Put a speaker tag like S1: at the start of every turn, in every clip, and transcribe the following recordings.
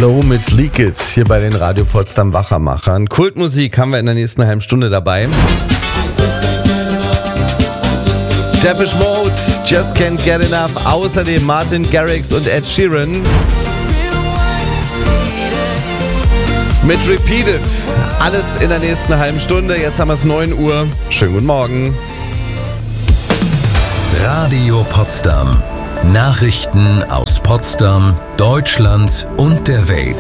S1: Hallo mit Leak It hier bei den Radio Potsdam Wachermachern. Kultmusik haben wir in der nächsten halben Stunde dabei. Depeche Mode, Just Can't Get Enough. Außerdem Martin Garrix und Ed Sheeran. Mit Repeated. Alles in der nächsten halben Stunde. Jetzt haben wir es 9 Uhr. Schönen guten Morgen.
S2: Radio Potsdam. Nachrichten aus Potsdam, Deutschland und der Welt.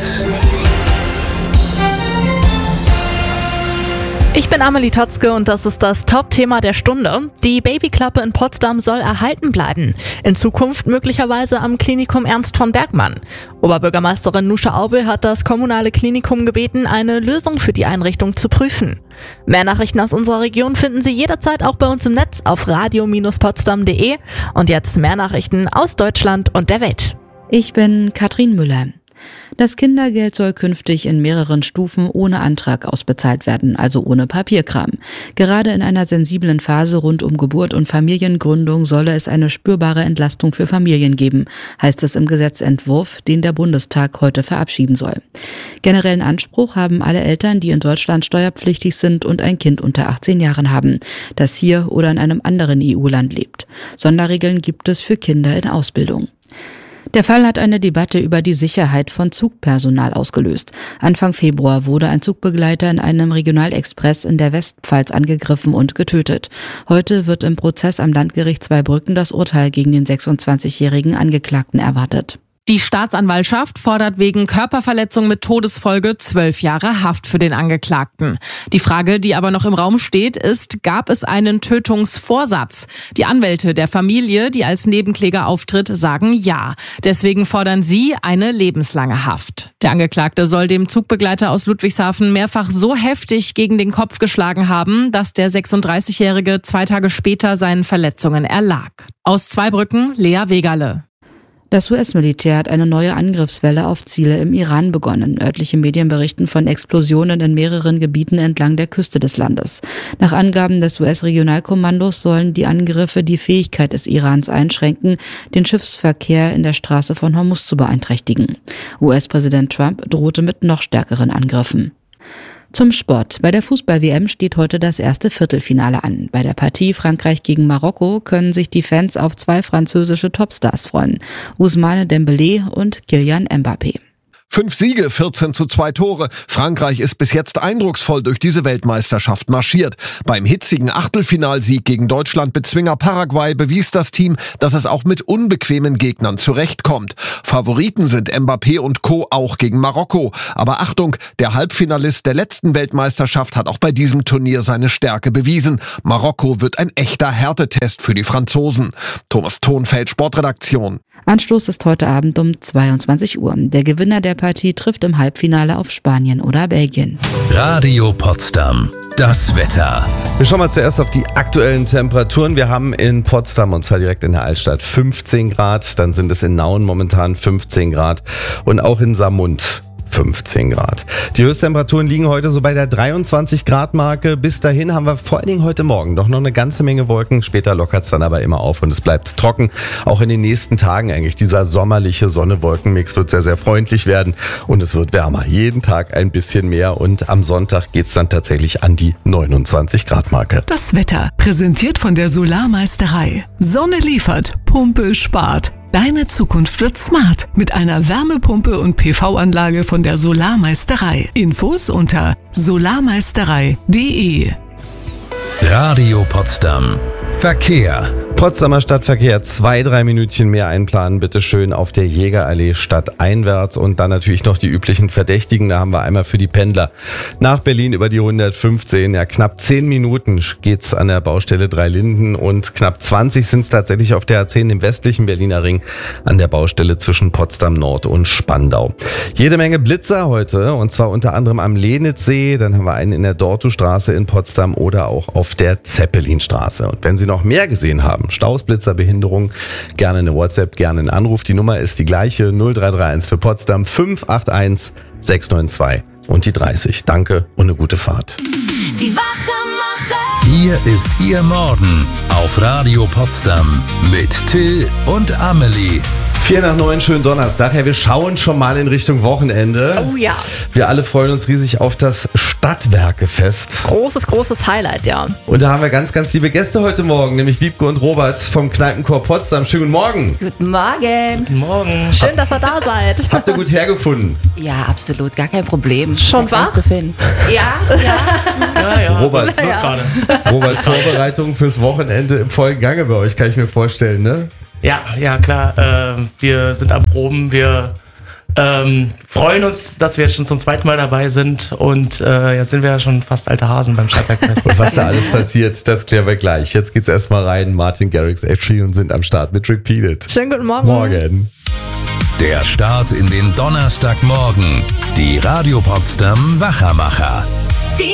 S3: Ich bin Amelie Totzke und das ist das Top-Thema der Stunde. Die Babyklappe in Potsdam soll erhalten bleiben. In Zukunft möglicherweise am Klinikum Ernst von Bergmann. Oberbürgermeisterin Nusche Aubel hat das kommunale Klinikum gebeten, eine Lösung für die Einrichtung zu prüfen. Mehr Nachrichten aus unserer Region finden Sie jederzeit auch bei uns im Netz auf radio-potsdam.de. Und jetzt mehr Nachrichten aus Deutschland und der Welt.
S4: Ich bin Katrin Müller. Das Kindergeld soll künftig in mehreren Stufen ohne Antrag ausbezahlt werden, also ohne Papierkram. Gerade in einer sensiblen Phase rund um Geburt und Familiengründung solle es eine spürbare Entlastung für Familien geben, heißt es im Gesetzentwurf, den der Bundestag heute verabschieden soll. Generellen Anspruch haben alle Eltern, die in Deutschland steuerpflichtig sind und ein Kind unter 18 Jahren haben, das hier oder in einem anderen EU-Land lebt. Sonderregeln gibt es für Kinder in Ausbildung. Der Fall hat eine Debatte über die Sicherheit von Zugpersonal ausgelöst. Anfang Februar wurde ein Zugbegleiter in einem Regionalexpress in der Westpfalz angegriffen und getötet. Heute wird im Prozess am Landgericht Zweibrücken das Urteil gegen den 26-jährigen Angeklagten erwartet.
S5: Die Staatsanwaltschaft fordert wegen Körperverletzung mit Todesfolge 12 Jahre Haft für den Angeklagten. Die Frage, die aber noch im Raum steht, ist, gab es einen Tötungsvorsatz? Die Anwälte der Familie, die als Nebenkläger auftritt, sagen ja. Deswegen fordern sie eine lebenslange Haft. Der Angeklagte soll dem Zugbegleiter aus Ludwigshafen mehrfach so heftig gegen den Kopf geschlagen haben, dass der 36-Jährige 2 Tage später seinen Verletzungen erlag. Aus Zweibrücken, Lea Wegerle.
S4: Das US-Militär hat eine neue Angriffswelle auf Ziele im Iran begonnen. Örtliche Medien berichten von Explosionen in mehreren Gebieten entlang der Küste des Landes. Nach Angaben des US-Regionalkommandos sollen die Angriffe die Fähigkeit des Irans einschränken, den Schiffsverkehr in der Straße von Hormuz zu beeinträchtigen. US-Präsident Trump drohte mit noch stärkeren Angriffen. Zum Sport. Bei der Fußball-WM steht heute das erste Viertelfinale an. Bei der Partie Frankreich gegen Marokko können sich die Fans auf 2 französische Topstars freuen. Ousmane Dembélé und Kylian Mbappé.
S6: 5 Siege, 14:2 Tore. Frankreich ist bis jetzt eindrucksvoll durch diese Weltmeisterschaft marschiert. Beim hitzigen Achtelfinalsieg gegen Deutschland-Bezwinger Paraguay bewies das Team, dass es auch mit unbequemen Gegnern zurechtkommt. Favoriten sind Mbappé und Co. auch gegen Marokko. Aber Achtung, der Halbfinalist der letzten Weltmeisterschaft hat auch bei diesem Turnier seine Stärke bewiesen. Marokko wird ein echter Härtetest für die Franzosen. Thomas Thonfeld, Sportredaktion.
S4: Anstoß ist heute Abend um 22 Uhr. Der Gewinner der Partie trifft im Halbfinale auf Spanien oder Belgien.
S2: Radio Potsdam. Das Wetter.
S1: Wir schauen mal zuerst auf die aktuellen Temperaturen. Wir haben in Potsdam, und zwar direkt in der Altstadt, 15 Grad. Dann sind es in Nauen momentan 15 Grad und auch in Saarmund 15 Grad. Die Höchsttemperaturen liegen heute so bei der 23 Grad Marke. Bis dahin haben wir vor allen Dingen heute Morgen doch noch eine ganze Menge Wolken. Später lockert es dann aber immer auf und es bleibt trocken. Auch in den nächsten Tagen eigentlich. Dieser sommerliche Sonne-Wolken-Mix wird sehr, sehr freundlich werden und es wird wärmer. Jeden Tag ein bisschen mehr und am Sonntag geht es dann tatsächlich an die 29 Grad Marke.
S7: Das Wetter präsentiert von der Solarmeisterei. Sonne liefert, Pumpe spart. Deine Zukunft wird smart mit einer Wärmepumpe und PV-Anlage von der Solarmeisterei. Infos unter solarmeisterei.de.
S2: Radio Potsdam. Verkehr.
S1: Potsdamer Stadtverkehr, 2-3 Minütchen mehr einplanen, bitte schön auf der Jägerallee stadteinwärts und dann natürlich noch die üblichen Verdächtigen. Da haben wir einmal für die Pendler nach Berlin über die 115. Ja, knapp 10 Minuten geht's an der Baustelle Dreilinden und knapp 20 sind es tatsächlich auf der A10 im westlichen Berliner Ring an der Baustelle zwischen Potsdam Nord und Spandau. Jede Menge Blitzer heute und zwar unter anderem am Lenitzsee, dann haben wir einen in der Dortustraße in Potsdam oder auch auf der Zeppelinstraße. Und wenn Sie noch mehr gesehen haben, Staus, Blitzer, Behinderung, gerne eine WhatsApp, gerne einen Anruf. Die Nummer ist die gleiche, 0331 für Potsdam 581 692 und die 30. Danke und eine gute Fahrt.
S8: Die Wachermacher.
S2: Hier ist Ihr Morgen auf Radio Potsdam mit Till und Amelie.
S1: 8:04, schönen Donnerstag. Ja, wir schauen schon mal in Richtung Wochenende.
S3: Oh ja.
S1: Wir alle freuen uns riesig auf das Stadtwerkefest.
S3: Großes Highlight, ja.
S1: Und da haben wir ganz, ganz liebe Gäste heute Morgen, nämlich Wiebke und Robert vom Kneipenchor Potsdam. Schönen guten Morgen.
S9: Guten Morgen.
S10: Guten Morgen.
S3: Schön, dass ihr da seid.
S1: Habt ihr gut hergefunden?
S9: Ja, absolut, gar kein Problem.
S3: Schon
S9: Ist ja
S3: wach?
S9: keins zu finden. Ja.
S10: Ja,
S1: Robert,
S10: das wird gerade.
S1: Robert, Vorbereitungen fürs Wochenende im vollen Gange bei euch, kann ich mir vorstellen, ne?
S10: Ja, klar. Wir sind am Proben. Wir freuen uns, dass wir jetzt schon zum zweiten Mal dabei sind. Und jetzt sind wir ja schon fast alte Hasen beim Stadtwerkfest.
S1: Und was da alles passiert, das klären wir gleich. Jetzt geht's erstmal rein. Martin Garrix, Ed Sheeran sind am Start mit Repeat It.
S3: Schönen guten Morgen.
S1: Morgen.
S2: Der Start in den Donnerstagmorgen. Die Radio Potsdam Wachermacher.